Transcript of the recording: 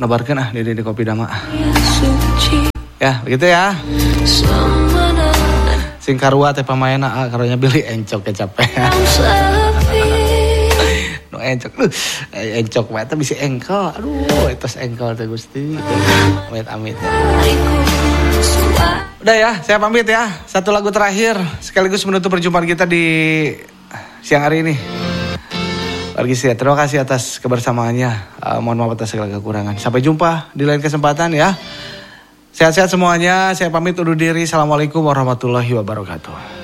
Nabarkeun di kopi dama. Ya, begitu ya. Sing karua teh pamaena karunya beli encok kecapean. No encok. Encok mah teh bisi engkel. Aduh, etos engkel teh Gusti. Amit-amit. Udah ya, saya pamit ya. Satu lagu terakhir sekaligus menutup perjumpaan kita di siang hari ini. Pergi ya, terima kasih atas kebersamaannya. Mohon maaf atas segala kekurangan. Sampai jumpa di lain kesempatan ya. Sehat-sehat semuanya. Saya pamit undur diri. Assalamualaikum warahmatullahi wabarakatuh.